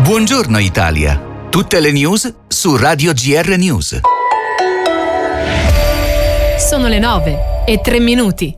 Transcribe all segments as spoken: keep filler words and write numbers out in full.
Buongiorno Italia. Tutte le news su Radio G R News. Sono le nove e tre minuti.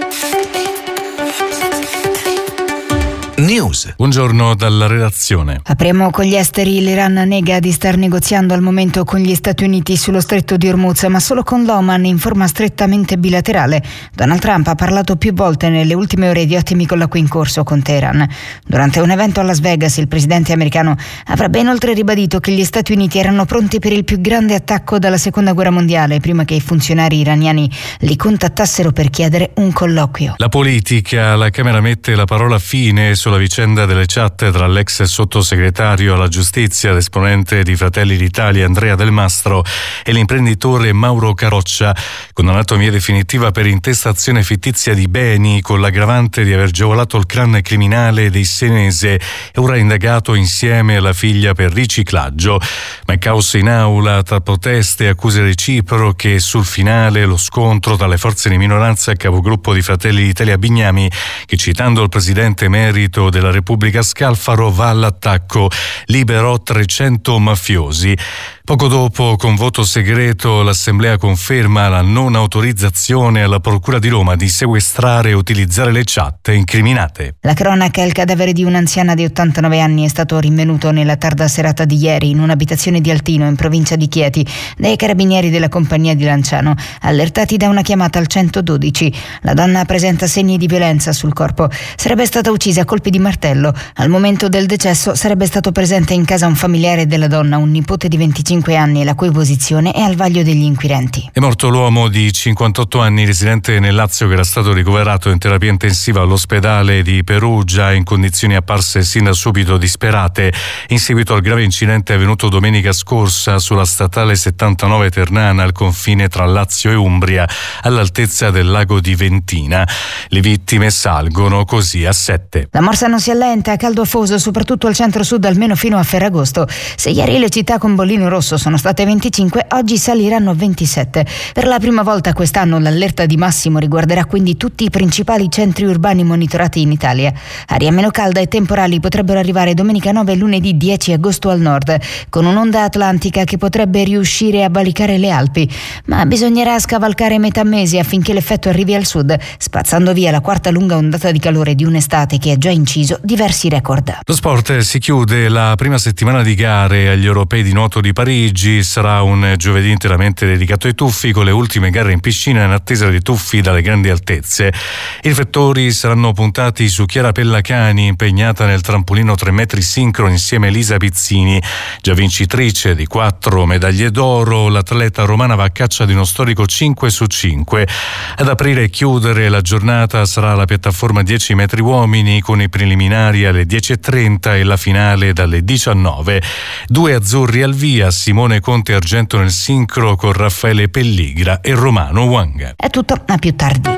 News. Buongiorno dalla redazione. Apriamo con gli esteri. L'Iran nega di star negoziando al momento con gli Stati Uniti sullo stretto di Hormuz, ma solo con l'Oman in forma strettamente bilaterale. Donald Trump ha parlato più volte nelle ultime ore di ottimi colloqui in corso con Teheran. Durante un evento a Las Vegas, il presidente americano avrebbe inoltre ribadito che gli Stati Uniti erano pronti per il più grande attacco dalla seconda guerra mondiale, prima che i funzionari iraniani li contattassero per chiedere un colloquio. La politica. La Camera mette la parola fine sulla vicenda delle chat tra l'ex sottosegretario alla giustizia, l'esponente di Fratelli d'Italia Andrea Del Mastro e l'imprenditore Mauro Caroccia, condannato in via definitiva per intestazione fittizia di beni con l'aggravante di aver agevolato il clan criminale dei Senese e ora indagato insieme alla figlia per riciclaggio. Ma è caos in aula tra proteste e accuse reciproche. Sul finale lo scontro tra le forze di minoranza e capogruppo di Fratelli d'Italia Bignami, che citando il presidente emerito della Repubblica Scalfaro va all'attacco, liberò trecento mafiosi. Poco dopo, con voto segreto, l'Assemblea conferma la non autorizzazione alla Procura di Roma di sequestrare e utilizzare le chat incriminate. La cronaca: il cadavere di un'anziana di ottantanove anni è stato rinvenuto nella tarda serata di ieri in un'abitazione di Altino, in provincia di Chieti, dai carabinieri della compagnia di Lanciano, allertati da una chiamata al centododici. La donna presenta segni di violenza sul corpo. Sarebbe stata uccisa a colpi di martello. Al momento del decesso sarebbe stato presente in casa un familiare della donna, un nipote di venticinque anni, la cui posizione è al vaglio degli inquirenti. È morto l'uomo di cinquantotto anni residente nel Lazio, che era stato ricoverato in terapia intensiva all'ospedale di Perugia in condizioni apparse sin da subito disperate in seguito al grave incidente avvenuto domenica scorsa sulla statale settantanove Ternana, al confine tra Lazio e Umbria, all'altezza del lago di Ventina. Le vittime salgono così a sette. La morsa non si allenta, caldo afoso soprattutto al centro-sud almeno fino a Ferragosto. Se ieri le città con bollino rosso sono state venticinque, oggi saliranno a ventisette. Per la prima volta quest'anno l'allerta di massimo riguarderà quindi tutti i principali centri urbani monitorati in Italia. Aria meno calda e temporali potrebbero arrivare domenica nove e lunedì dieci agosto al nord, con un'onda atlantica che potrebbe riuscire a valicare le Alpi, ma bisognerà scavalcare metà mese affinché l'effetto arrivi al sud, spazzando via la quarta lunga ondata di calore di un'estate che ha già inciso diversi record. Lo sport. Si chiude la prima settimana di gare agli europei di nuoto di Parigi. Sarà un giovedì interamente dedicato ai tuffi, con le ultime gare in piscina in attesa dei tuffi dalle grandi altezze. I riflettori saranno puntati su Chiara Pellacani, impegnata nel trampolino tre metri sincrono insieme a Elisa Pizzini, già vincitrice di quattro medaglie d'oro. L'atleta romana va a caccia di uno storico cinque su cinque. Ad aprire e chiudere la giornata sarà la piattaforma dieci metri uomini, con i preliminari alle dieci e trenta e la finale dalle diciannove. Due azzurri al via: Simone Conte argento nel sincro con Raffaele Pelligra e Romano Wanga. È tutto, a più tardi.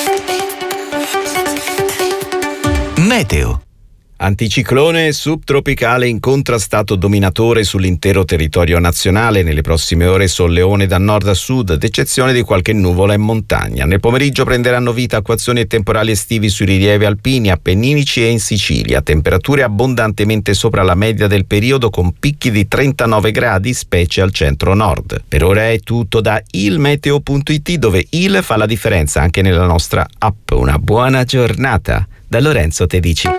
Meteo. Anticiclone subtropicale incontrastato dominatore sull'intero territorio nazionale. Nelle prossime ore solleone da nord a sud, ad eccezione di qualche nuvola in montagna. Nel pomeriggio prenderanno vita acquazzoni e temporali estivi sui rilievi alpini, appenninici e in Sicilia. Temperature abbondantemente sopra la media del periodo, con picchi di trentanove gradi, specie al centro-nord. Per ora è tutto da ilmeteo punto it, dove il fa la differenza anche nella nostra app. Una buona giornata da Lorenzo Tedici.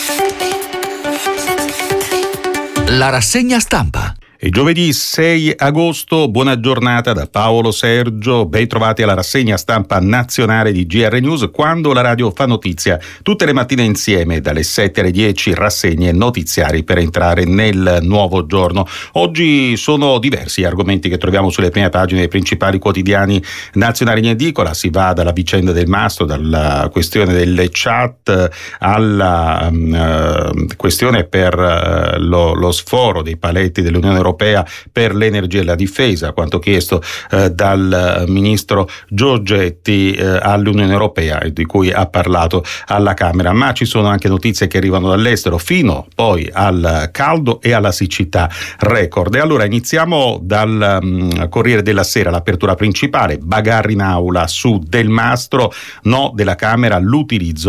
La rassegna stampa. È giovedì sei agosto, buona giornata da Paolo Sergio, ben trovati alla rassegna stampa nazionale di G R News, quando la radio fa notizia. Tutte le mattine insieme, dalle sette alle dieci, rassegne notiziari per entrare nel nuovo giorno. Oggi sono diversi gli argomenti che troviamo sulle prime pagine dei principali quotidiani nazionali in edicola. Si va dalla vicenda del Mastro, dalla questione delle chat, alla uh, questione per uh, lo, lo sforo dei paletti dell'Unione Europea per l'energia e la difesa, quanto chiesto eh, dal ministro Giorgetti eh, all'Unione Europea, e di cui ha parlato alla Camera. Ma ci sono anche notizie che arrivano dall'estero, fino poi al caldo e alla siccità record. E allora iniziamo dal um, Corriere della Sera, l'apertura principale: bagarre in aula su Del Mastro, no della Camera all'utilizzo